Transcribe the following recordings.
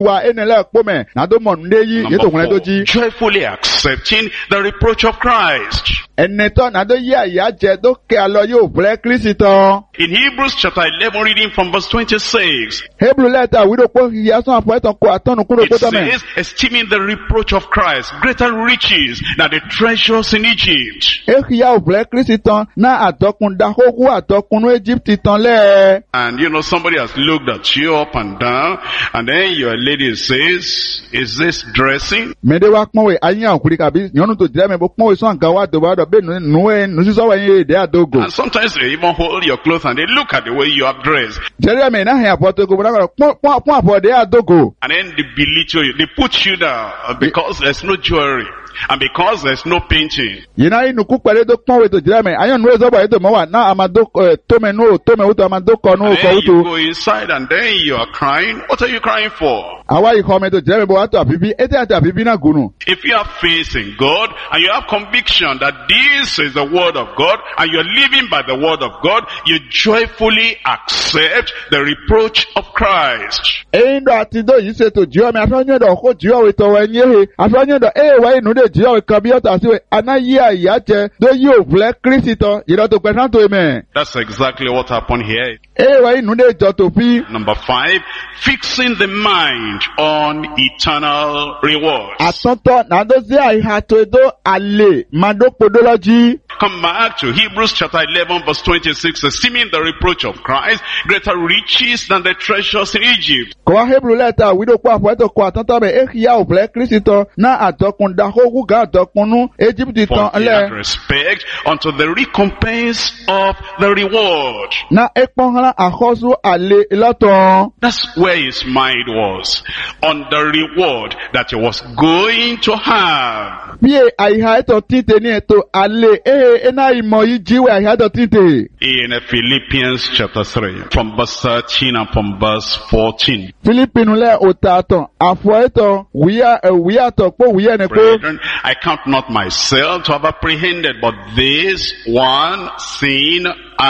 wa enele kpome na do mon ndeyi yeto nwere doji. Joyfully accepting the reproach of Christ. Eneto na do ya ya je do ke alo yo ble Kristo. In Hebrews chapter 11, reading from verse 26, Hebrew letter we do po ya so apo eton ko atonu kuro it ko tame. says, esteeming the reproach of Christ greater riches than the treasures in Egypt. Ya ble Kristo na atokun da hogu atokun Egypt ton le. And you know, somebody has looked at you up and down, and then your lady says, is this dressing? Mede wa pon we ayan okuri kabi nyonu to dire me bo pon we so anga wa do ba do be nu si so wa yin de adogo. And sometimes they even hold your clothes and they look at the way you have dressed. Jere me na he apoto go bra pon apo de adogo. And then they belittle you, they put you down because there's no jewelry. And because there's no painting. Yina inu ku pere do pon we to jere me ayan nu so ba to mo wa na amado to me uto amado ko no ko And uto. you go inside and then you are crying. What are you crying for? Awa iko me to jere me bo ato abibi ete ate abibi na gunu. If you have faith in God and you have conviction that this is the word of God and you're living by the word of God, you joyfully accept the reproach of Christ. Endo ati do yi se to jiwa me afanyo do ko jiwa we to wa nye afanyo do wa inu de jiwa we kabi ota si we anayi aya je do yi o ble Kristo yi do to pe san to me. That's exactly what happened here. Wa inu de jo to fi. Number 5, fixing the mind on eternal rewards. Atonto na do si aiha to do ale mado podology. Come back to Hebrews chapter 11 verse 26, esteeming the reproach of Christ greater riches than the treasures in Egypt. Ko wa Hebrew letter we do kwa to ko atonto be ya o ble Kristo na atokun da hogu ga atokunu Egypt For ton he le. had respect unto the recompense of the reward. Na ekpon hala ahosu ale loton. That's where his mind was, on the reward that he was going to have. Pie aiha eto tinte ni eto ale ena imo yi jiwe aiha eto tinte. In Philippians chapter 3, from verse 13 and from verse 14. Philippine le otaton afo eto wiya to po wiya ne ko. Brethren, I count not myself to have apprehended, but this one sin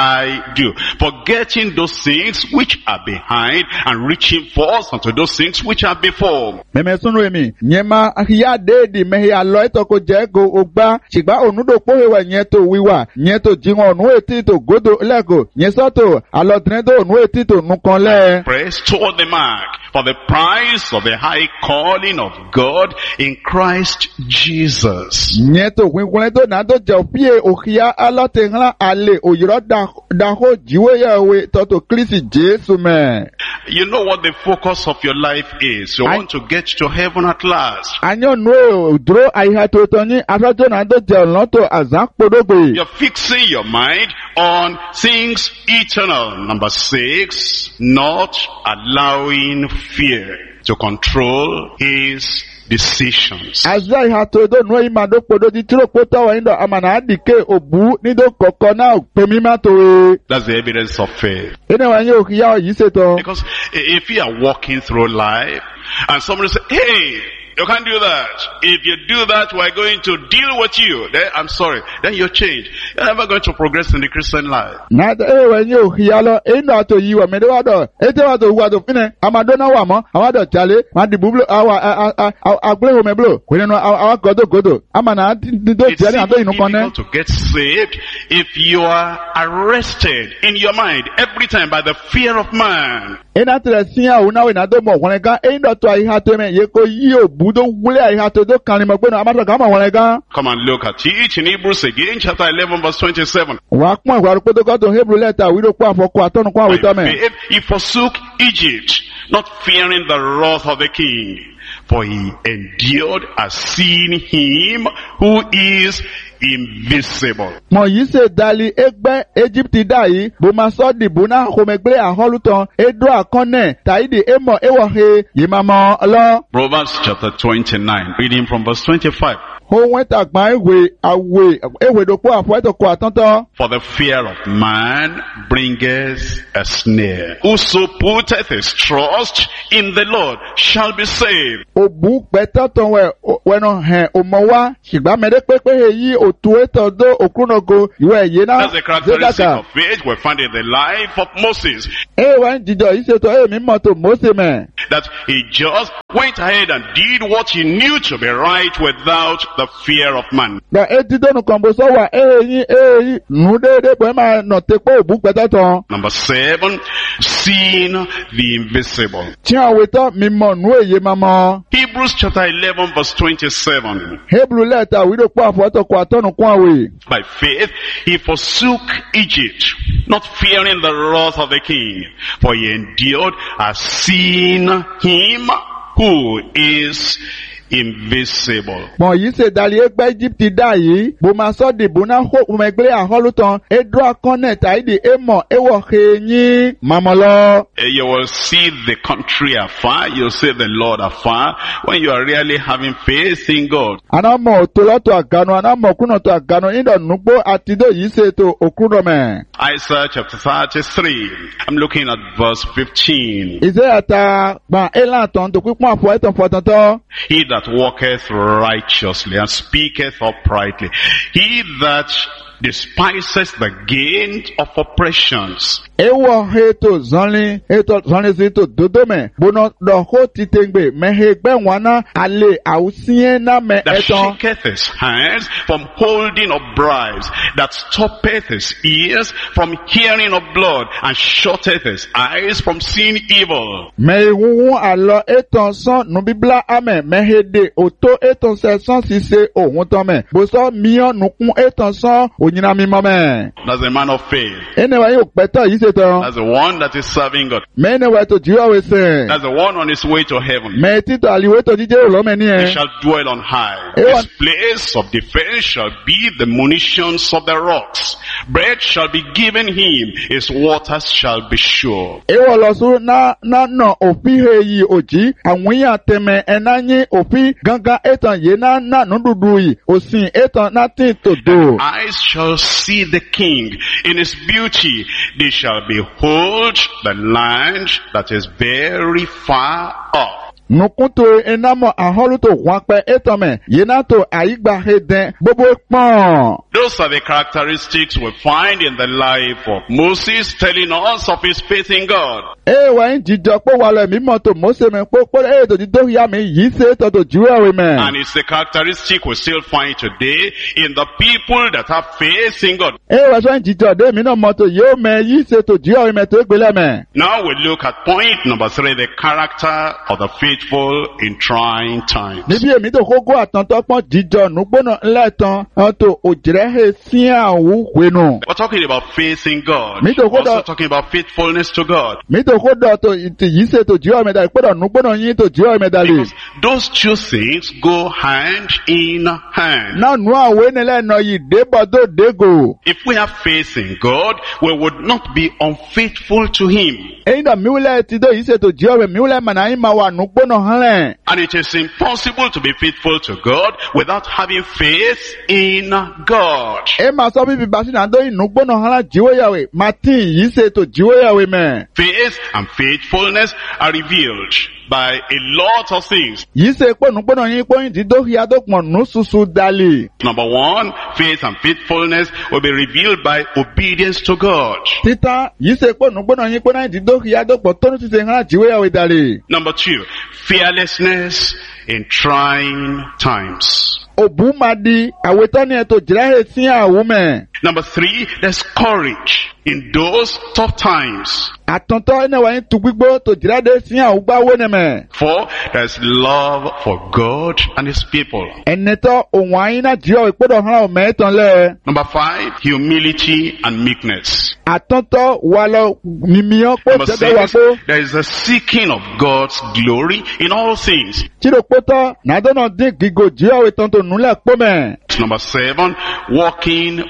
I do, forgetting those things which are behind and reaching forth unto those things which are before. Meme sunu emi nyema ya dedi me ya lo eto ko je go ogba sigba onudo po hewa yen to wiwa yen to jinwon onu eti to godo lego yen so to alodren do onu eti to nukon le. Press toward the mark for the prize of the high calling of God in Christ Jesus. Yen to wingun do na do je pie ohia alote hla ale oyiro da ho jiwe ya we to Kristi Jesu me. You know what the focus of your life is. You want to get to heaven at last. Anyo no dro aiha to toni afajo na do je lon to azan podogbe. You're fixing your mind on things eternal. Number 6, not allowing fear to control his decisions. Azai hato do no imado podo di tiro pota wa indo amana adike obu nido kokona pemima to. That's the evidence of faith. Ene wa nyo kiya yi se to. Because if you are walking through life and somebody say, hey, you can't do that. If you do that, we're going to deal with you. Then I'm sorry. Then you change. You're never going to progress in the Christian life. Na wa nyo kiya lo endo to yi wa me do do. Ete wa to wa do fine. Amadona wa mo, awado chale, ma di bublo awa agble ho me blo. Kwene no awa godo. Amana do chale ando inu kone. It's difficult to get saved if you are arrested in your mind every time by the fear of man. Ena tere siya una we na do mo won ga endo to aiha to me ye ko yi obudo wule aiha to do kan mo gbe no amata ga mo won ga. Come and look at it in Hebrews again, chapter 11 verse 27. Wa pon wa ro to go to Hebrew letter we do kwa afoko atonu kwa we to me. If he forsook Egypt, not fearing the wrath of the king, for he endured as seeing him who is invisible. Mo yi se dali egbe Egypt dai bo ma so di bona ko megble aholuton edo akone taidi emo ewo he yimamo lo. Proverbs chapter 29, reading from verse 25. ohun ẹ̀tàgbọ́n ewé dòpó àfọwẹ́tòkò àtọ́ntọ́. For the fear of man bringeth a snare. Whoso putteth his trust in the Lord shall be saved. Òbú pẹ̀tọ́tọ̀ wẹ̀nà hẹ̀ òmọ̀wá ṣùgbọ́n mẹ́rẹ́ pépé èyí òtú ètòdó òkúrògo ìwé ẹ̀yẹ náà. That's the characteristic of faith we find in the life of Moses. Wá ń jíjọ yìí ṣètò èmi mọ́tò Mósè mẹ́. That he just went ahead and did what he knew to be right without the fear of man. Gba etí dónú kan bó sọ́wọ́ èyí nù déédéé pé máa nà tẹ́pọ̀ òbú pẹ̀tọ́tọ̀. Number 7, seeing the invisible. Tí àwọn ètò mímọ̀ nù èyí mamọ́. Hebrews chapter 11 verse 27. Hebrew lẹ́tà wílò pọ̀ àfọwọ́tòkò àtọ́nùkún àwẹ̀. By faith he forsook Egypt, not fearing the wrath of the king, for he endured as seeing him who is invisible. Mọ̀ yìí ṣe dàlí ẹgbẹ́ Egypt dá yìí, bó máa sọ́ dìbò náà hó ọmọgbé àhọ́lùtàn, ẹ̀dùn akọ́nẹ̀ tàídì ẹ̀mọ̀ ẹ̀wọ̀ ẹ̀yìn màmọ́ lọ. You will see the country afar, you'll see the Lord afar, when you are really having faith in God. Anamọ̀ òtòlọ́tọ̀ àgànù, anamọ̀ kúnọ̀tọ̀ àgànù, ìdọ̀nùgbò àtidó yìí ṣe ètò òkúrọ̀mẹ̀. Isaiah chapter 33, I'm looking at verse 15. Ìṣe àtà gbọ̀n ẹ̀làtàn tó pípọ́n àfọ̀ ẹ̀tàn fọ̀tọ̀tọ̀. He that walketh righteously and speaketh uprightly, he that despises the gain of oppressions. Ewo heto zonli zito dodome bono doho titengbe mehegbe wana ale ausiena me That eton. shaketh his hands from holding of bribes, that stoppeth his ears from hearing of blood, and shutteth his eyes from seeing evil. Mehuhu alo eton son nubibla ame mehede oto eton se son sise ohun tome. Boso mion nukun eton son onyina mimome. That's a man of faith. Anyway, you better you say to. That's the one that is serving God. Many way to you always say. That's the one on his way to heaven. Me tito aliwe to jije lo meni He e. shall dwell on high. Ewan- His place of defense shall be the munitions of the rocks. Bread shall be given him. His waters shall be sure. Ewo lo su na no ofi he yi oji awon ya teme enanyi ofi gangan etan ye na nududu yi osin etan nothing to do. Eyes shall see the king in his beauty. They shall behold the land that is very far off. Nukunto enamo aholuto wakpe etome yenato aigba heden bobo pon. Those are the characteristics we find in the life of Moses, telling us of his faith in God. Wa njijo po wale mimo to Mose me po to dido ya me yi se to juwe me. And it's the characteristic we still find today in the people that have faith in God. Wa so njijo de mi no moto yo me yi se to juwe me to egbele me. Now we look at point number 3, the character of the faithful in trying times. Níbi èmi tó kókó àtọ̀ntọ́ pọ́n jíjọ nùgbọ́nà ńlẹ̀tàn ọ̀tọ̀ òjìrẹ́hẹ̀ sí àwù wẹ̀nù. We're talking about faith in God. Me too, We're also hold on. talking about faithfulness to God. Mi tó kó dọ̀ tó yìí ṣe tó jíọ́ mẹ́dàlì pẹ́dọ̀ nùgbọ́nà yín tó jíọ́ mẹ́dàlì. Because those two things go hand in hand. Náà nù àwọn ènìyàn náà yìí débọ̀dọ̀ dégò. If we have faith in God, we would not be unfaithful to Him. Èyí náà miwulẹ̀ ti dó yìí ṣe tó jíọ́ mẹ́ miwulẹ̀ màná yín máa wà nùgbọ́nà hánlẹ̀. And it is impossible to be faithful to God without having faith in God. Ẹ máa sọ bíbí bá sí náà dó yìí nùgbọ́nà hánlẹ̀ jíwéyàwó. Màtí yìí ṣe tó jíwéyàwó mẹ́. Faith and faithfulness are revealed by a lot of things. Yìí ṣe pé nùgbọ́nà yín pọ́yìn tí dókì adópọ̀ nù ṣuṣu dalì. Number 1, faith and faithfulness will be revealed by obedience to God. Títà yìí ṣe pé nùgbọ́nà yín pọ́yìn tí dókì adópọ̀ tónú ti ṣe hánlẹ̀ jíwéyàwó dalì. Number 2, fearlessness in trying times. Òbú máa di àwetọ́ ní ẹ̀tọ́ jìrẹ́hẹ̀ sí àwùmẹ̀. Number 3, there's courage in those tough times. Àtọ̀ntọ́ ẹ̀nà wáyé tu gbígbó tó jìrẹ́dẹ̀ sí àwùgbáwó nẹ̀mẹ̀. 4, there's love for God and His people. Ẹ̀nẹ̀tọ́ òun àyín náà jíọ̀ ìpọ́dọ̀ hàn ọ̀mẹ́ ẹ̀tàn lẹ̀. Number 5, humility and meekness. Àtọ̀ntọ́ wà lọ mímíọ́ pé Number jẹ́jẹ́ wà 6, pé. there is a seeking of God's glory in all things. Chíro pótọ́ nàdọ́nà dín gígò jíọ̀ ìtàn tó núlẹ̀ pọ́mẹ̀. Number 7, walking with God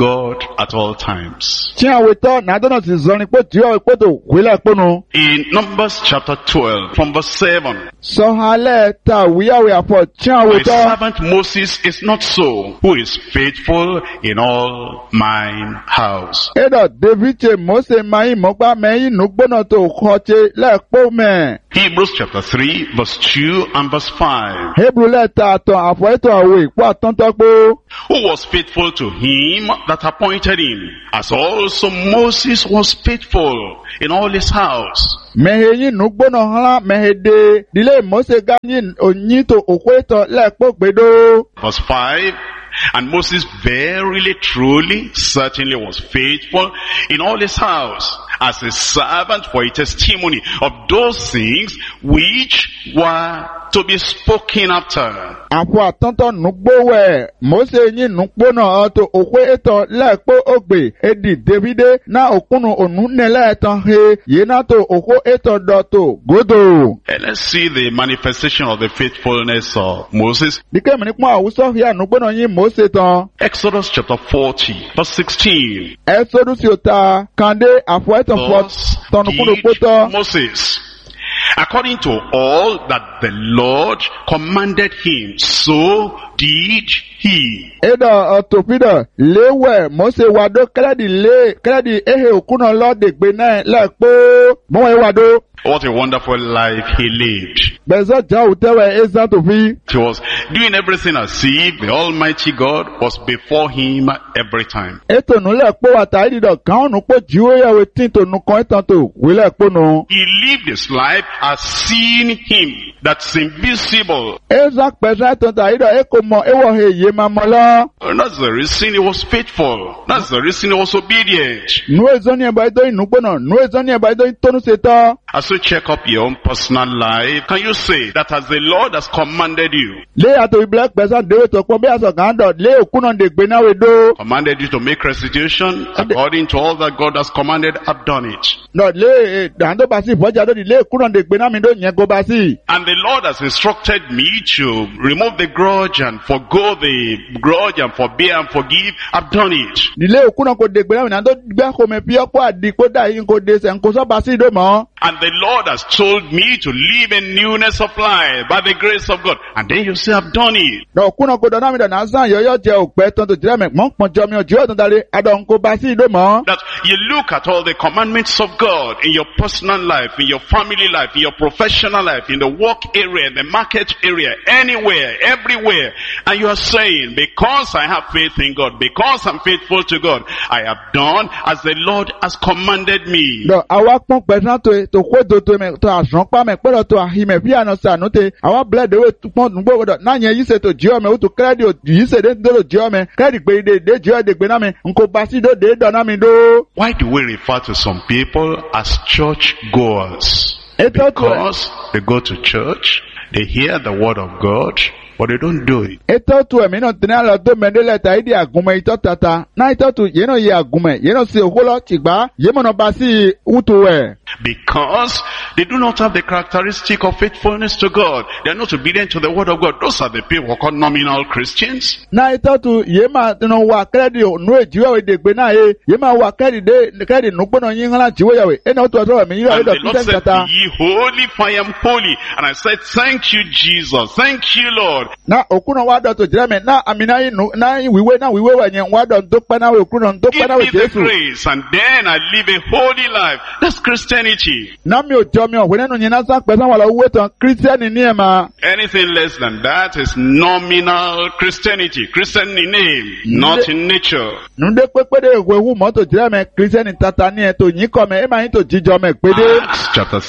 God at all times. Tí àwọn ìtọ́ nàdọ́nà ti zọrin pé tí ó pé tó wílẹ̀ pọ́nu. In Numbers chapter 12 from verse 7, Sọ̀hálẹ̀ ta wíyàwó àpọ̀ tí àwọn my ìtọ́. servant Moses is not so, who is faithful in all mine house. Ẹ̀dọ̀ David ṣe Mósè máa ń mọ́gbà mẹ́yìn nùgbọ́nà tó kọ́ ṣe lẹ́ẹ̀pọ̀ mẹ́. Hebrews chapter 3 verse 2 and verse 5. Hebrew lẹ́ta àtọ̀ àfọ̀ ètò àwọ̀ ìpò àtọ́ntọ́ pé. Who was faithful to him that appointed him, as also Moses was faithful in all his house. Mẹ́hẹ̀yìn nùgbọ́nà hàn mẹ́hẹ̀dẹ́ dílé Mósè gáyìn òyìn tó òkú ètò lẹ́ẹ̀pọ̀ gbẹdọ́. Verse 5. And Moses verily, truly, certainly was faithful in all his house, as a servant for a testimony of those things which were to be spoken after. Àpò àtọ́ntọ́ nùgbówẹ̀ Mósè yìn nùgbọ́nà ọ̀tọ̀ òkú ètò lẹ́ẹ̀pọ̀ ògbè èdì Dèvídé náà òkúnnù ònú nílẹ̀ ẹ̀tàn he yìí náà tó òkú ètò dọ̀tò gòdò. And let's see the manifestation of the faithfulness of Moses. Dìkẹ́ mi ní pọ́n àwùsọ̀ hìá nùgbọ́nà yìn Mósè tán. Exodus chapter 40 verse 16. Exodus yóò ta kàndé àfọ̀ ètò fọ́ Thus tọ̀nùkúnnù did pótọ́. Moses, according to all that the Lord commanded him, so did he. Ẹ̀dọ̀ ọ̀tọ̀pídọ̀ léwẹ̀ Mósè wàdó kẹ́lẹ́dì ehe òkúnnà lọ́dẹ̀gbẹ̀ náà lẹ́ẹ̀pọ̀ mọ́wọ́ ìwàdó. What a wonderful life he lived. Bẹ̀sẹ̀ jà òtẹ́wẹ̀ ẹ̀sán tó fi. He was doing everything as if the Almighty God was before him every time. Ètò nùlẹ̀ pọ̀ wàtà ìdìdọ̀ káwọn nù pọ̀ jíwéyàwó tí tò nù kan ìtàn tó wílẹ̀ pọ̀ nù. He lived his life as seeing him that's invisible. Ẹ̀sán pẹ̀sẹ̀ ìtàn tà ìdọ̀ ẹ̀kọ́ mọ ẹ̀wọ̀ he yé máa mọ lọ. And that's the reason he was faithful. That's the reason he was obedient. Nù èzọ́ ní ẹ̀bà ìdọ̀ ìnùgbọ́nà, nù èzọ́ ní ẹ̀bà ìdọ̀ ìtọ́nù ṣetọ́. As you check up your own personal life, can you say that as the Lord has commanded you, Lé àtò ìbílẹ̀ pẹ̀sẹ̀ déwé tó pọ̀ bí àṣọ kàn dọ̀ lé òkúnnà dègbè náà wé dó. commanded you to make restitution according to all that God has commanded, I've done it. Nọ̀ lé dàndó bá sí ìfọ́jà lódì lé òkúnnà dègbè náà mi dó yẹn kó bá sí. And the Lord has instructed me to remove the grudge and forgo the grudge and forbear and forgive, I've done it. Nílé òkúnnà kò dègbè náà mi náà tó gbé àkómẹ fi ọ̀pọ̀ àdìpọ̀ dà yín kò dé sẹ̀ ń kó sọ́ba sí ìdó mọ́. And the Lord has told me to live in newness of life by the grace of God. And then you say, I've done it. Nọ̀ òkúnnà kò dọ̀ náà mi dọ̀ náà sàn yọ̀yọ̀ jẹ òpẹ́ tó ń tó jìrẹ́ mi mọ́ pọ̀njọ́ mi ọ̀jọ́ tó ń darí adọ̀ ń kó bá sí ìdó mọ́. That you look at all the commandments of God in your personal life, in your family life, in your professional life, in the work area, in the market area, anywhere, everywhere. And you are saying, because I have faith in God, because I'm faithful to God, I have done as the Lord has commanded me. Dọ̀ àwa pọ́n pẹ̀sán tó kó dòtò mẹ́ tó àṣàn pa mẹ́ pẹ́lú tó àhìmẹ̀ bí àná sànú tẹ àwa bílẹ̀ dèwé pọ́n nùgbò gbọdọ̀ náà yẹn yìí ṣe tó jí ọmọ òtún kẹ́rẹ́dì yìí ṣe dé dòdò jí ọmọ kẹ́rẹ́dì gbé dé jí ọdẹ gbé náà mi nkó bá sí dòdè dọ̀ náà mi dó. Why do we refer to some people as church goers? Ètò tó ẹ̀. Because they go to church, they hear the word of God, but they don't do it. Ètò tó ẹ̀mí náà tẹ̀lé àlọ́ tó mẹ́ndẹ́lẹ̀ ta ìdí àgùnmẹ̀ ìtọ́ tata náà ìtọ́ tó yẹn náà yẹ àgùnmẹ̀ yẹn náà sí òkúlọ̀ tìgbà yẹn mọ̀nà bá sí wútu ẹ̀. Because they do not have the characteristic of faithfulness to God. They are not obedient to the word of God. Those are the people called nominal Christians. Náà ìtọ́ tó yẹn máa tẹnu wà kẹ́rẹ́dì nù èjìwé dègbè náà yẹ yẹn máa wà kẹ́rẹ́dì nùgbọ́nà yín hàn láti wéyàwó ẹ̀ náà tó ọ̀tọ̀ ẹ̀mí yíyọ And ẹ̀dọ̀ the Lord kíkẹ́ said, tata. be ye holy, for I am holy. And I said, thank you, Jesus. Thank you, Lord. Na òkúnnà wà dọ̀ tó jìrẹ́ mi náà àmì náà wíwé wà yẹn wà dọ̀ tó pẹ́ náà wẹ̀ òkúnnà tó pẹ́ Give náà me wẹ̀ the Jésù. grace, and then I live a holy life. That's Christianity. Náà mi ò jọ mi ò wẹ́ nínú yẹn náà sá pẹ̀sán wà lọ wúwé tán kírísítẹ́nì ní ẹ̀ máa. Anything less than that is nominal Christianity. Christian in name, not in nature. Nùdé pépédé ìwé hu mọ́tò jìrẹ́ mi kírísítẹ́nì tata ní ẹ̀ tó yín kọ́ mi ẹ̀ máa yín tó jíjọ mi pédé. Acts chapter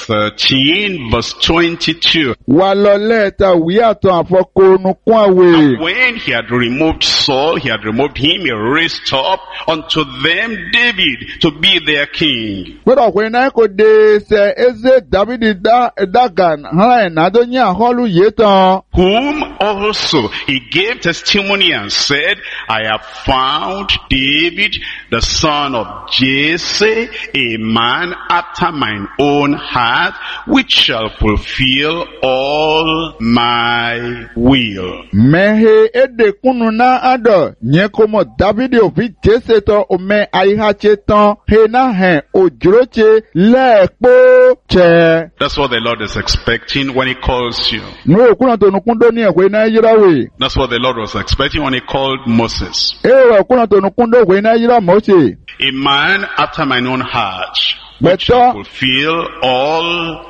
13 verse 22. Wà lọ lẹ́ẹ̀ta wí àtọ̀ àfọkọ́nu kún àwẹ̀. When he had removed Saul, he had removed him, he raised up unto them David to be their king. Gbọ́dọ̀ pé náà kò dé ṣe eze Dávidi dàgàn hàn ẹ̀ náà tó yín àhọ́lù yé tán. Whom also he gave testimony and said, I have found David, the son of Jesse, a man after mine own heart, which shall fulfill all my will. will. Mehe ede kunu na ado nye komo Davidi ofi jese to ome aihache ton he na he ojuroche lekpo che. That's what the Lord is expecting when He calls you. No kuna to nukundo ni ekwe na yirawe. That's what the Lord was expecting when He called Moses. Ewa kuna to nukundo ekwe na yira Mose. A man after mine own heart, which Beto shall fulfill all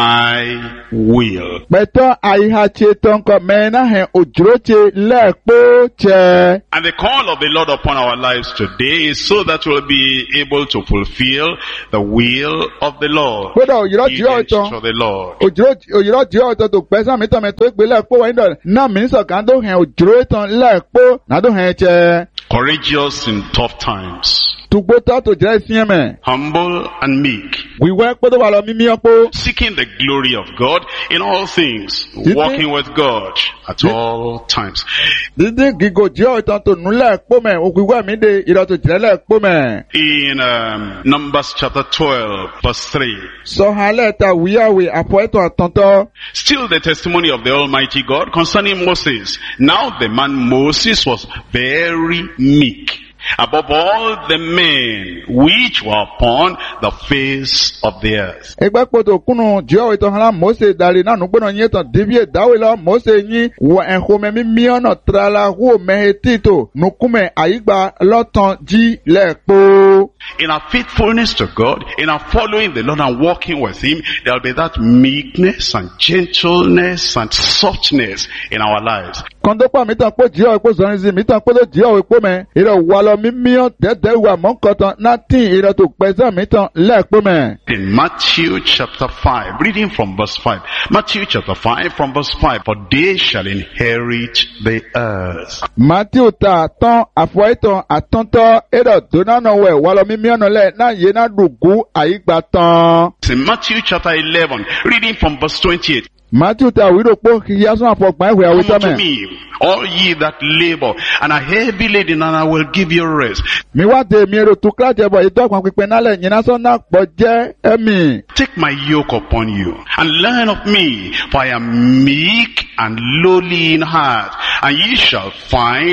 my will. beto aihache ton ko me na he ojuroche lekpo che. And the call of the Lord upon our lives today is so that we'll be able to fulfill the will of the Lord. Koda oyiro ti Obedience oton. to the Lord. Oyiro ti oton to pesa mi to me to gbe lekpo wa ndo na mi so kan do he ojuro ton lekpo na do he che. Courageous in tough times. Tugbota to jẹ́ sí ẹ̀mẹ̀. Humble and meek. Wíwẹ́ pé tó wà lọ mímí ọ̀pọ̀. Seeking the glory of God in all things. Walking with God at all times. Dídí gígò jẹ́ ọ̀tàn tó núlẹ̀ pọ́mẹ̀ òkúwẹ́ mi dé ìdọ̀ tó jẹ́lẹ̀ pọ́mẹ̀. In Numbers chapter 12 verse 3. Sọ̀hálẹ̀ ta wíyàwó àpọ̀ ẹ̀tọ̀ àtọ̀ntọ̀. Still the testimony of the Almighty God concerning Moses. Now the man Moses was very meek. Above all the men which were upon the face of the earth. Ẹgbẹ́ pọ̀tò kúnnù jẹ́ ìtàn hàn Mósè darí náà nùgbọ́nà yín tàn dìbí ìdáwé lọ Mósè yín wọ ẹ̀hómẹ́ mímí ọ̀nà tìrala hó mẹ́hẹ́ títò nùkúmẹ̀ àyígbà lọ́tàn jí lẹ́ẹ̀pọ̀. In our faithfulness to God, in our following the Lord and walking with Him, there will be that meekness and gentleness and softness in our lives. Kọ́ńdọ́pà mi tàn pé jẹ́ ìpò sọ̀rìnsì mi tàn pé ló jẹ́ ìpò mẹ́ ìrẹ̀ wà lọ mímí ọ̀ tẹ́tẹ́ wà mọ́kàntàn náà tí ìrẹ̀ tó pẹ́sẹ́ mi tàn lẹ́ẹ̀pọ̀ mẹ́. In Matthew chapter 5, reading from verse 5. Matthew chapter 5 from verse 5. For they shall inherit the earth. Matthew ta tán àfọ̀ẹ́tàn àtọ́ntọ́ ẹ̀rọ tó náà wẹ̀ wà lọ mímí ọ̀nà lẹ̀ náà yé náà dùgú àyígbà tán. In Matthew chapter 11, reading from verse 28. Matthew ta wíìrò pé kìí sún àfọ̀gbọ́n ẹ̀hùn Come àwùjọ unto mẹ́. me, all ye that labor and are heavy laden, and I will give you rest. Mi wá dé mi èrò tó kíláàjẹ bọ̀ ìtọ́gbọ̀n pípẹ́ nálẹ̀ yìí náà sọ́nà pọ̀ jẹ́ ẹ̀mí. Take my yoke upon you and learn of me, for I am meek and lowly in heart, and ye shall find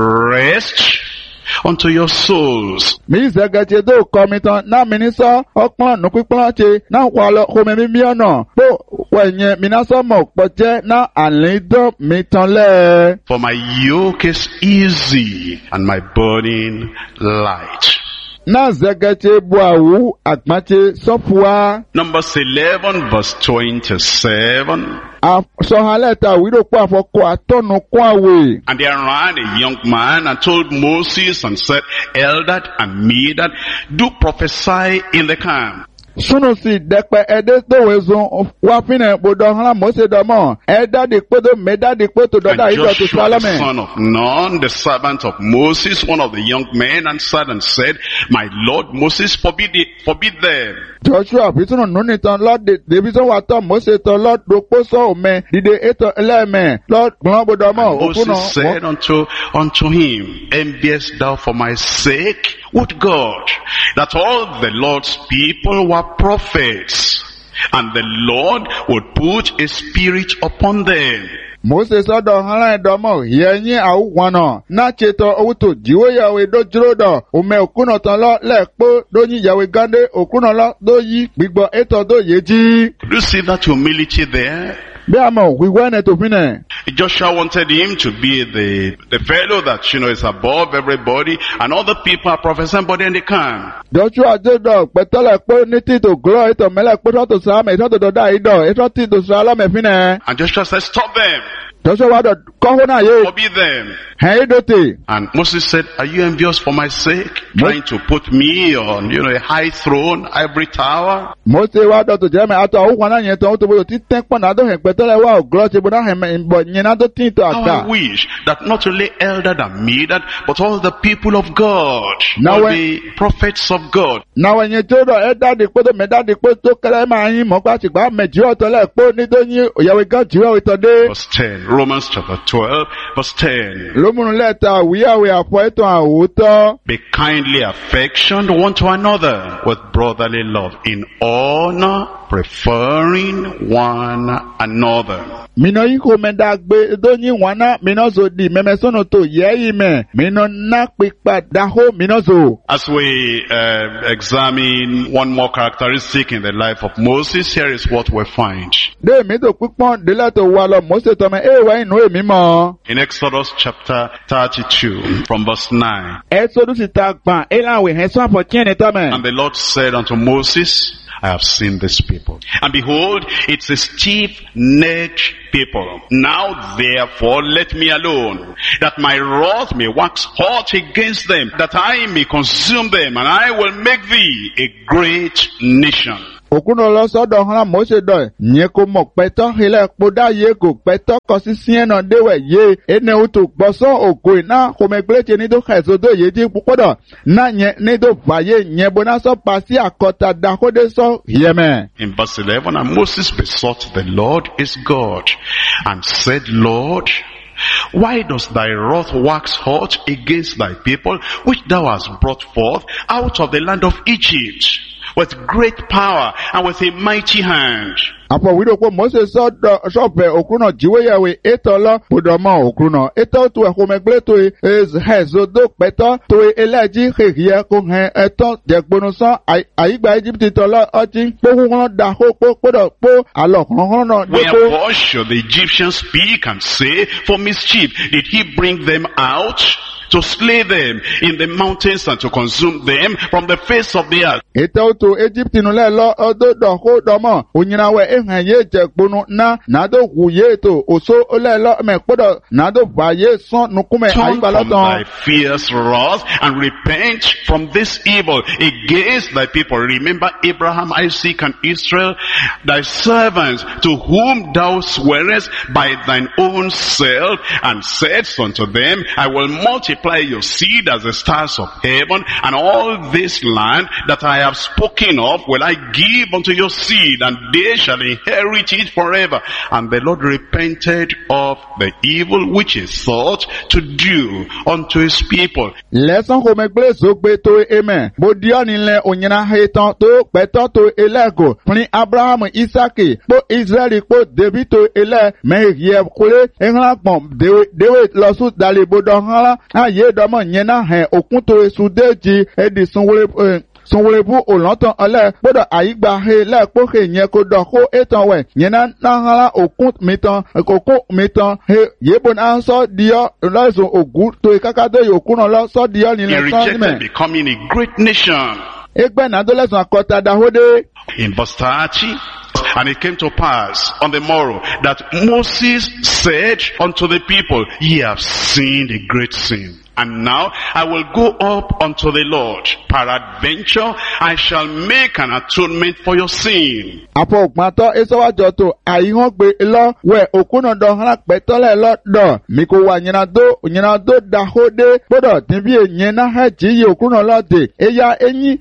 rest unto your souls. Mi ìzẹ̀gẹ̀jẹ̀ tó kọ́ mi tán náà mi ní sọ́ ọpọ́n nù pípọ́n ṣe náà wà lọ kó mi mímí ọ̀nà pé wẹ̀yìn mi náà sọ́ mọ̀ pọ̀ jẹ́ náà àlídọ́ mi tán lẹ̀. For my yoke is easy and my burden light. Náà zẹ̀gẹ̀jẹ̀ bu àwù àgbàjẹ̀ sọ́fùwà. Numbers 11 verse 27. Sọ̀hálẹ̀ ta wíìrò pé àfọ̀kọ́ àtọ́nu kún àwẹ̀. And there ran a young man and told Moses and said, Eldad and Medad, do prophesy in the camp. Sunu si dẹpẹ ẹdẹ tòwé zun wá fínẹ gbọdọ hàn Mósè dọmọ ẹdá dìpé tó mẹdá dìpé tó dọdá And ìjọ tó Joshua the sálọmẹ. son of Nun, the servant of Moses, one of the young men, answered and said, My Lord Moses, forbid them. Joshua fisunu nuni tán lọ́dẹ débi tó wà tán Mósè tán lọ́dọ̀pọ̀ sọ òmẹ dìde ètò ẹlẹ́mẹ̀ lọ́gbọ̀n gbọdọ̀ mọ́ And òkúnà. Moses said unto him, Enviest thou for my sake? Would God that all the Lord's people were prophets, and the Lord would put a spirit upon them. Mósè sọ́dọ̀ hàn ẹ̀dọ́mọ̀ yẹ̀yìn àwùwọ̀nà náà ṣètò owó tó jíwó yàwé dójúró dọ̀ òmẹ òkúnà tán lọ lẹ́ẹ̀pọ̀ lóyún yàwé gánde òkúnà lọ lóyí gbígbọ́ ètò tó yé jí. Do you see that humility there? Bí a mọ̀ wíwẹ́ ẹni tó fi nẹ̀. Joshua wanted him to be the fellow that, is above everybody, and all the people are prophesying, but then they can't. Joshua jẹ́dọ̀ pẹ̀tẹ́lẹ̀ pé ní títò gúrọ̀ ètò mẹ́lẹ̀ pé tọ́tò sáàmì ètò dọ̀dá ìdọ̀ ètò títò sáàlọ́mẹ̀ fi nẹ̀. And Joshua said, Stop them, Joshua wá dọ̀ kọ́hún náà yé. forbid them. Hẹ́n ìdòtè. And Moses said, Are you envious for my sake? Trying to put me on, a high throne, ivory tower? Mósè wá dọ̀ tó jẹ́ mẹ́ àtọ̀ àwọn kan náà yẹn tó ń tó bóyá tí tẹ́ pọ̀ náà tó hẹ̀ pẹ̀tẹ́lẹ̀ wá ògùrọ̀ ṣe bóyá hẹ̀ bọ̀ yẹn náà tó tí tó How àgbà. I wish that not only Eldad and Medad, but all the people of God Now will when- be prophets of God. Náà yẹn tó dọ̀ ẹ dáàdì pé tó mẹ́ dáàdì pé tó kẹ́lẹ́ máa yín mọ́ pàṣípà mẹ́jì ọ̀tọ̀ lẹ̀ pé nítorí òyàwó gan jù ẹ̀ ìtọ́ dé. Verse 10. Romans chapter 12, verse 10. Lómùnú lẹ́ta wíyàwó àpọ̀ ẹ̀tàn àwòtọ́. Be kindly affectioned one to another with brotherly love, in honor, preferring one another. Mino yiko menda gbe donyi wana mino zo di memesono to yeyi me mino na pikpa daho mino zo. As we examine one more characteristic in the life of Moses, here is what we find. De mi do pikpon de la to walo Mose to me wa inu emi mo. In Exodus chapter 32 from verse 9. Exodus itakpan elawe henso apo tiene to me. And the Lord said unto Moses, I have seen this people. And behold, it's a stiff-necked people. Now therefore let me alone, that my wrath may wax hot against them, that I may consume them, and I will make thee a great nation. Okuno lo sodo hala Mose do nye ko mo peto hele poda ye ko peto ko sisien no dewe ye ene utu gboso oko na ko megleche ni do kheso do ye ti pupodo na nye ni do vaye nye bona so pasi akota da ko de so yeme. In verse 11, and Moses besought the Lord his God and said, Lord, why does thy wrath wax hot against thy people, which thou hast brought forth out of the land of Egypt, with great power and with a mighty hand? Apo wido ko Moses so pe okuno jiwe yawe etolo podomo okuno eto tu ko megle to is hezo do peto to eleji khia ko he eto jegbonu so aigba Egypt to lo otin pohun da ho podo po alo kan no Wherefore should the Egyptians speak and say, for mischief did he bring them out to slay them in the mountains and to consume them from the face of the earth? Eto to Egypt no le lo odo do ho do mo onyina we ehanye jegbonu na do huye to oso le lo me podo na do vaye son nukume Turn aigba from thy loton. fierce wrath and repent from this evil against thy people. Remember Abraham, Isaac, and Israel, thy servants, to whom thou swearest by thine own self, and saidst unto them, I will multiply your seed as the stars of heaven, and all this land that I have spoken of will I give unto your seed, and they shall inherit it forever. And the Lord repented of the evil which he thought to do unto his people. Lesson ko megle so gbe to amen. Bo dio ni le onyina hetan to peto to elego. Fun Abraham, Isaac, po Israel, po David to ele me ye kule enla pon dewe lo su dale bodo hala aye do mo nyena he okun to sudeji edi sunwulebu olontan ole bodo aigba he le po he yen ko do ko etan we nyena na hala okun mitan he yebon an so dio lo so ogun to kakado yokun lo so dio ni He le so rejected me becoming a great nation. egbe na do leson akota dahode. In verse 30, and it came to pass on the morrow that Moses said unto the people, ye have sinned a great sin. And now I will go up unto the Lord. Peradventure I shall make an atonement for your sin. Apo okmato esowajo to aihon gbe lo we okuno do hala petole lo do mi ko wa nyina do dahode bodo tinbi enyena ha ji okuno lo de eya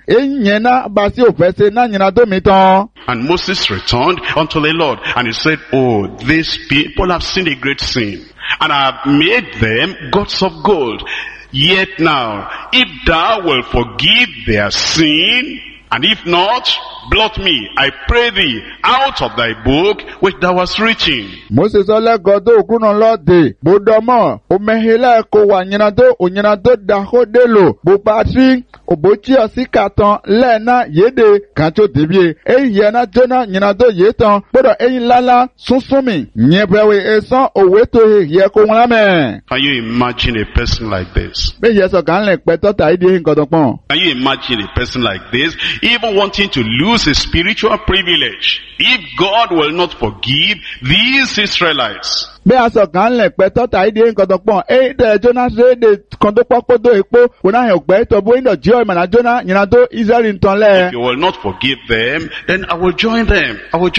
enyena basi ofese na nyina do mi ton. And Moses returned unto the Lord, and he said, oh, these people have sinned a great sin, and I have made them gods of gold. Yet now, if thou wilt forgive their sin, and if not, blot me, I pray thee, out of thy book which thou hast written. Moses ole godo okuno lo de bodomo o mehela ko wa nyina do dahode lo bo patri obochi osikaton le na yede kancho debie eyi na jona nyina do yeton bodo eyin lala susumi nyebrewe esan owe to ye ko won ame. Can you imagine a person like this? Be yeso kan le peto ta ide nkan to pon. Can you imagine a person like this, even wanting to lose his spiritual privilege, if God will not forgive these Israelites? Be aso kan le peto ta ide nkan to pon de Jonas de kan to popodo epo wona he ogbe to bo ndo joy mana Jonah nyina do Israel nton le. If you will not forgive them, then I will join them.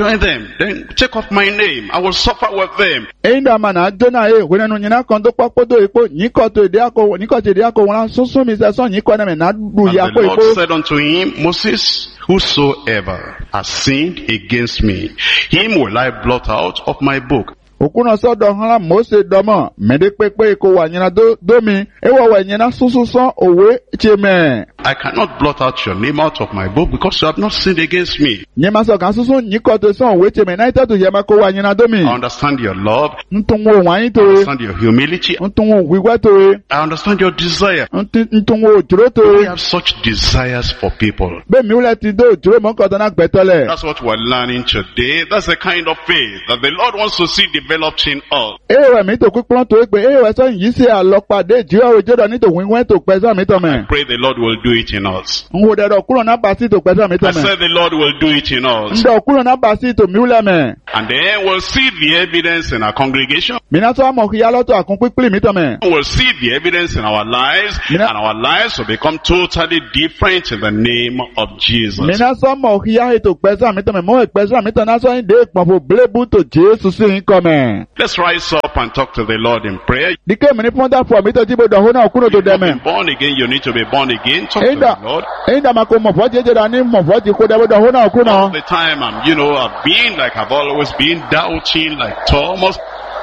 Then take off my name. I will suffer with them. Enda mana Jonah wona no nyina kan to popodo epo nyiko to de ako wona sunsun mi se so nyiko na me na du And ya the ko Lord epo. said unto him, Moses, whosoever has sinned against me, him will I blot out of my book. Okuna sodo hala Mose domo. Mede pepe ko wanyina domi. Ewa wanyina sususan owe cheme. I cannot blot out your name out of my book because you have not sinned against me. Nyema so kan susun nyikoto son owe cheme. Na ita to yema ko wanyina domi. I understand your love. Ntungo wanyi I to. understand your humility. Ntungo wigwa to. I understand your desire. Ntungo juro We to. have such desires for people. Be mi ule ti do juro mo koto na gbetole. That's what we're learning today. That's the kind of faith that the Lord wants to see developed in us. Ewe mi to kwikpon to ekpe. Ewe so yi se alopade jiro ojodo ni to winwen to pesa mi to me. Pray the Lord will do it in us. Nwo dedo kuro na basi to pesa mi to I me. said the Lord will do it in us. Ndo kuro na basi to mi ule me. And then we'll see the evidence in our congregation. Mina so amo kiya loto akun pipili mi to me. We'll see the evidence in our lives. And our lives will become totally different in the name of Jesus. Mina so mo kiya to pesa mi to me. Mo pesa mi to na so inde pofo blebu to Jesus in come. Let's rise up and talk to the Lord in prayer. Dike mi ni fonda for mi to jibo do ho na okuno to If you've dem. been born again, you need to be born again. Talk to the Lord. Inda mako mo fo jeje da ni mo fo ji ko de do ho na All okuno. the time I've been like I've always been, doubting like Thomas.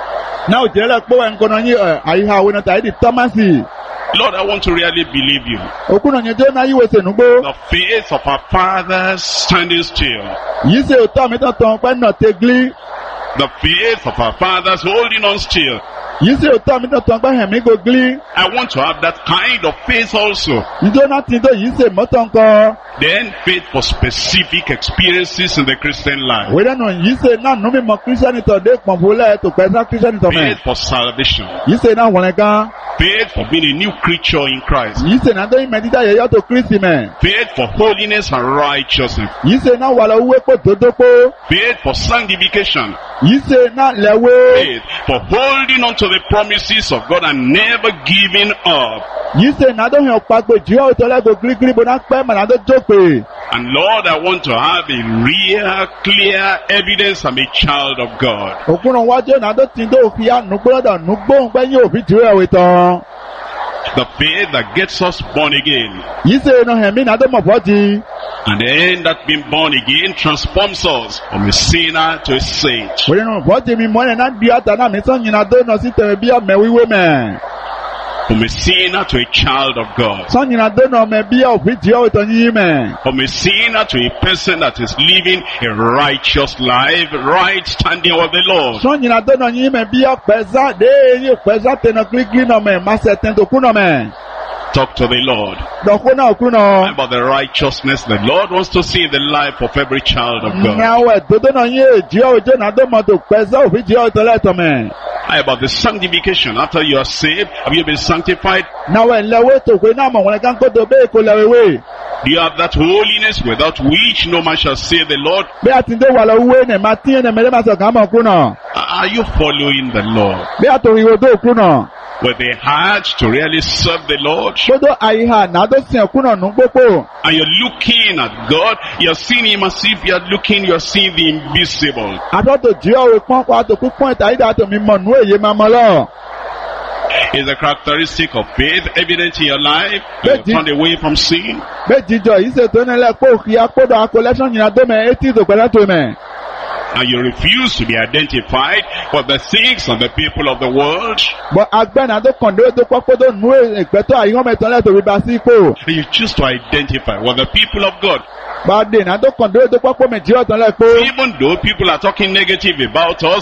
Na o jele po en kono yi ayi ha wo na ta di Thomas. Lord, I want to really believe you. Okuno nye je na yi we se nugbo. The faith of our fathers standing still. Yi se o to mi to ton pe na tegli. The faith of our fathers holding on still. Yi se o to mi to ton pe hemi go gli. I want to have that kind of faith also. Ijo na ti do yi se mo ton ko. Then faith for specific experiences in the Christian life. We don't know yi se na no mi mo Christian to de pon fole to pesa Christian to me. Faith for salvation. Yi se na won kan. Faith for being a new creature in Christ. Yi se na do medida ye yo to Christ me. Faith for holiness and righteousness. Yi se na wala uwe po dodo po. Faith for sanctification. Yi se na lewe. Faith for holding on to the promises of God and never giving up. Yi se na do yan pagbo ji o to le go gli bo na pe ma na do jope. And Lord, I want to have a real, clear evidence I'm a child of God. Okuno wa je na do tin do fi anu gboro nugbo pe yin obi dire we ton. The faith that gets us born again. Yi se no hemi na do mo fo ji. And then that being born again transforms us from a sinner to a saint. We no fo ji mi mo na di ata na mi son yin na do no si te bi o me wiwe me. From a sinner to a child of God. Son yin na do no me bi o fi ji o to yin me. From a sinner to a person that is living a righteous life, right standing with the Lord. Son yin na do no yin me bi o pesa de yi pesa te no gli no me ma se ten to ku no me. Talk to the Lord about the righteousness the Lord wants to see in the life of every child of God. About the sanctification. After you are saved, have you been sanctified? Do you have that holiness without which no man shall see the Lord? Are you following the Lord with a heart to really serve the Lord? And you're looking at God, you're seeing Him as if you're seeing the invisible. Is a characteristic of faith evident in your life? You turn away from sin. And you refuse to be identified with the things and the people of the world. And you choose to identify with the people of God. Even though people are talking negative about us,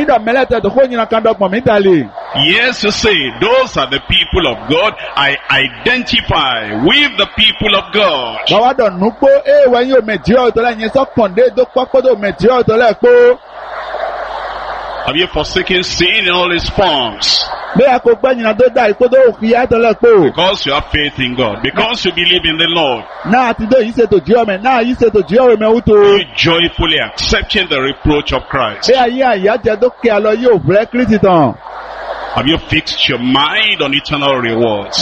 yes, you say, those are the people of God. I identify with the people of God. Have you forsaken sin in all its forms? Because you have faith in God. Because you believe in the Lord. Are you joyfully accepting the reproach of Christ? Have you fixed your mind on eternal rewards?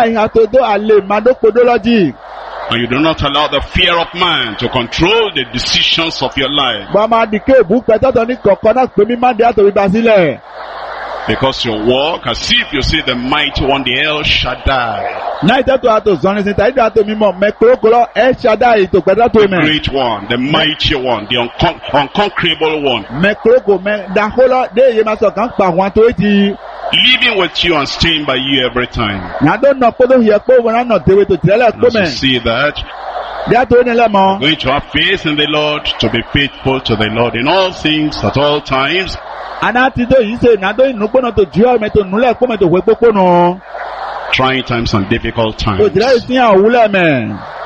And you do not allow the fear of man to control the decisions of your life. Because you walk as if you see the mighty one, the El Shaddai. Na iteto ato zoni sinta ida ato mimo mekrokolo El Shaddai to kweda to The me. great one, the mighty one, the unconquerable one. Mekroko me da holo de ye maso kan pa wan to eti. Living with you and staying by you every time. Na do no podo hie po wona no tewe to tele And ko as you me. see that, Ya to ni le mo. going to have faith in the Lord, to be faithful to the Lord in all things at all times. Ana ti do yi se na do inu pono to dio me to nule ko me to we popo no. Trying times and difficult To times. tele sin awule me.